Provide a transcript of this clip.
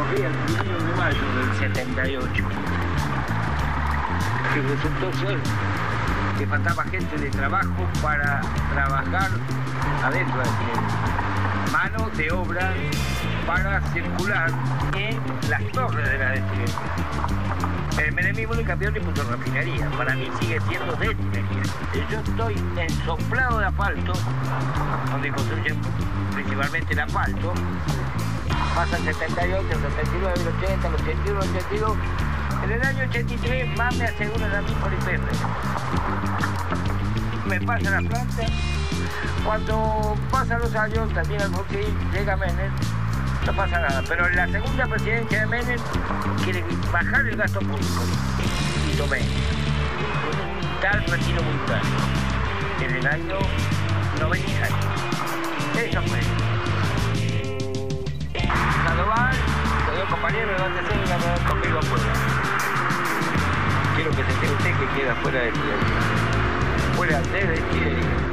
Sí, el 1 de mayo del 78. Que resultó ser que faltaba gente de trabajo para trabajar adentro del tren. Mano de obra para circular en las torres de la destilera. El menemismo le cambió y puso refinería. Para mí sigue siendo destilería. Yo estoy en soplado de asfalto, donde construyen principalmente el asfalto. Pasa el 78, el 79, el 80, el 81, el 82. En el año 83 más me aseguran a mí por IPF. Me pasa la planta. Cuando pasan los años, también al Alfonsín, llega Menem, no pasa nada. Pero en la segunda presidencia de Menem quiere bajar el gasto público. Y tomé un tal retiro voluntario en el año 96. Eso fue. Sandoval, señor compañero, levántese y venga a ver conmigo afuera. Quiero que se entere usted que queda fuera de Chile. Fuera de Chile.